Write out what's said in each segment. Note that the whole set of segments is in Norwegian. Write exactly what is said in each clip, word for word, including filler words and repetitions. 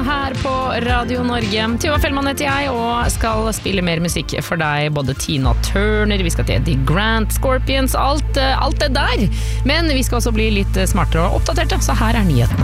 her på Radio Norge. Tuva Fellmann heter jeg og skal spille mer musikk for deg. Både Tina Turner, vi skal til Eddie Grant, Scorpions, alt, alt det der. Men vi skal også bli litt smartere og oppdaterte, så her er nyhetene.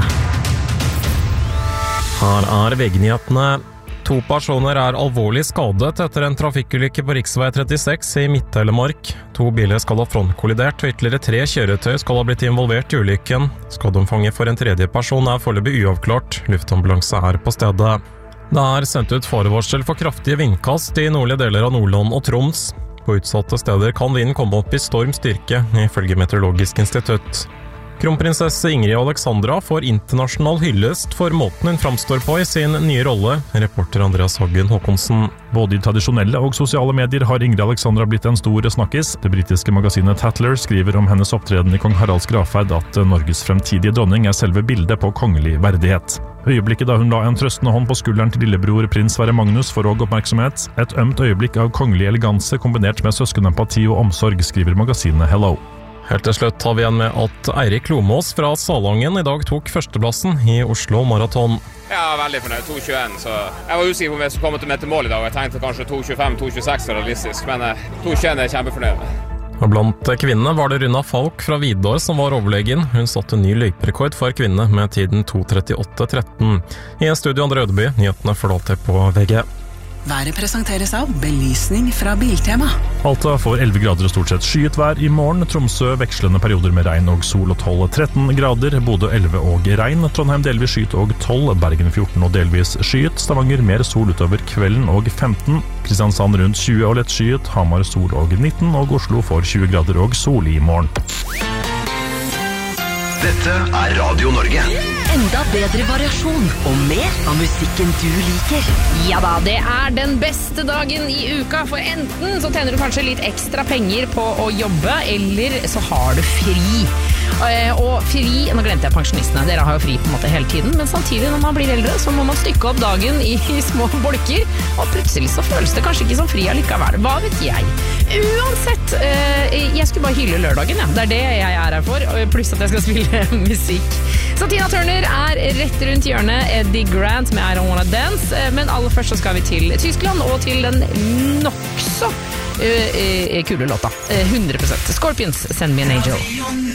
Her er V G-nyhetene. To personer er alvorlig skadet etter en trafikkulykke på riksvei trettiseks i Midt-Telemark. To biler skal ha frontkollidert, og ytterligere tre kjøretøy skal ha blitt involvert i ulykken. Skadeomfanget for en tredje person er foreløpig uavklart. Luftambulanse er på stedet. Det er sendt ut farevarsel for kraftige vindkast i nordlige deler av Nordland og Troms. På utsatte steder kan vinden komme opp i stormstyrke, ifølge Meteorologisk institutt. Kronprinsesse Ingrid Alexandra får internasjonal hyllest for måten hun framstår på i sin nye rolle, reporter Andreas Hagen Håkonsen. Både i tradisjonelle og sosiale medier har Ingrid Alexandra blitt en stor snakkis. Det britiske magasinet Tatler skriver om hennes opptreden i kong Haralds gravferd at Norges fremtidige dronning er selve bildet på kongelig verdighet. Øyeblikket da hun la en trøstende hånd på skulderen til lillebror prins Sverre Magnus får også oppmerksomhet. Et ømt øyeblikk av kongelig eleganse kombinert med søskenempati og omsorg, skriver magasinet Hello. Helt til slutt tar vi igjen med at Eirik Lomås fra Salangen i dag tok førsteplassen i Oslo Marathon. Jeg er veldig fornøyd, to tjueen, så jeg var usikker på om jeg skulle komme til med til mål i dag. Jeg tenkte kanskje to tjuefem, to tjueseks var realistisk, men to tjueen er jeg kjempefornøyd med. Blant kvinnene var det Runa Falk fra Vidar som var overlegen. Hun satte ny løyperekord for kvinne med tiden to trettiåtte tretten. I studio Andre Ødeby, nyhetene forlater på V G. Været presenteres av belysning fra Biltema. Alta får elleve grader og stort sett skyet vær i morgen. Tromsø vekslende perioder med regn og sol og tolv tretten grader. Bodø elleve og regn. Trondheim delvis skyet og tolv. Bergen fjorten og delvis skyet. Stavanger mer sol utover kvelden og femten. Kristiansand rundt tjue og lett skyet. Hamar sol og nitten. Og Oslo får tjue grader og sol i morgen. Dette er Radio Norge. Enda bedre variasjon og mer av musikken du liker. Ja da, det er den beste dagen i uka, for enten så tjener du kanskje litt ekstra penger på å jobbe, eller så har du fri. Og fri, nå glemte jeg pensjonistene, dere har jo fri på en måte hele tiden, men samtidig når man blir eldre så må man stykke opp dagen i små bolker, og plutselig så føles det kanskje ikke som fri allikevel. Hva vet jeg? Uansett, jeg skulle bare hylle lørdagen, ja. Det er det jeg er her for, pluss at jeg skal spille musikk. Så Tina Turner er rett rundt hjørnet, Eddie Grant med I Don't Wanna Dance, men aller først så skal vi til Tyskland og til den nokså uh, uh, kule låta. Uh, hundre prosent Scorpions, Send Me an Angel.